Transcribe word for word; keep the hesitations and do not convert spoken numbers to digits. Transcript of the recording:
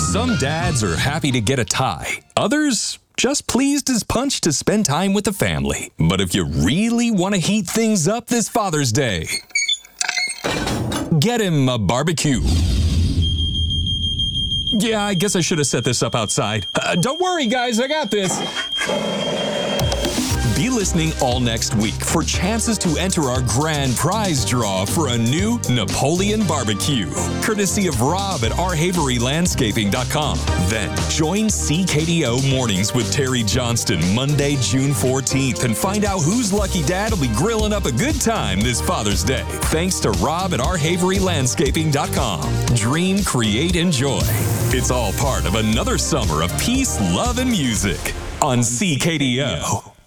Some dads are happy to get a tie. Others just pleased as punch to spend time with the family. But if you really want to heat things up this Father's Day, get him a barbecue. Yeah, I guess I should have set this up outside. Uh, don't worry, guys, I got this. Be listening all next week for chances to enter our grand prize draw for a new Napoleon barbecue, courtesy of Rob at our havery landscaping dot com. Then join C K D O Mornings with Terry Johnston Monday, June fourteenth, and find out whose lucky dad will be grilling up a good time this Father's Day. Thanks to Rob at our havery landscaping dot com. Dream, create, enjoy. It's all part of another summer of peace, love, and music on C K D O.